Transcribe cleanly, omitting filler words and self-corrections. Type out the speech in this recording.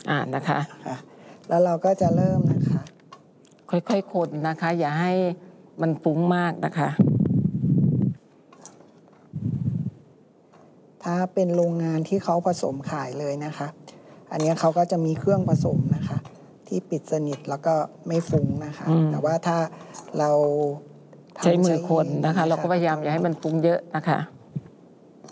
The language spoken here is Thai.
นะคะค่ะแล้วเราก็จะเริ่มนะคะค่อยๆคนนะคะอย่าให้มันฟุ้งมากนะคะถ้าเป็นโรงงานที่เขาผสมขายเลยนะคะอันนี้เขาก็จะมีเครื่องผสมนะคะที่ปิดสนิทแล้วก็ไม่ฟุ้งนะคะแต่ว่าถ้าเราใช้มือคนนะคะเราก็พยายามอย่าให้มันฟุ้งเยอะนะคะ